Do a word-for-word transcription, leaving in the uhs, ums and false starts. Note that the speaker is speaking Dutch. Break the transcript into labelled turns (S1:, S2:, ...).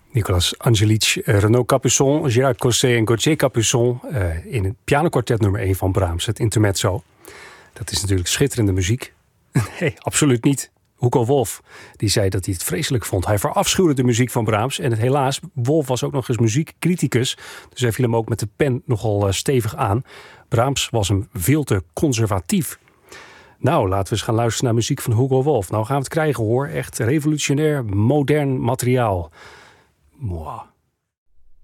S1: Nicolas Angelique, Renaud Capuçon, Gérard Cosset en Gauthier Capuçon uh, in het pianokwartet nummer één van Brahms, het intermezzo. Dat is natuurlijk schitterende muziek. Nee, absoluut niet. Hugo Wolf, die zei dat hij het vreselijk vond. Hij verafschuwde de muziek van Brahms. En het, helaas, Wolf was ook nog eens muziekcriticus. Dus hij viel hem ook met de pen nogal uh, stevig aan. Brahms was hem veel te conservatief. Nou, laten we eens gaan luisteren naar muziek van Hugo Wolf. Nou gaan we het krijgen hoor. Echt revolutionair, modern materiaal. Mwah.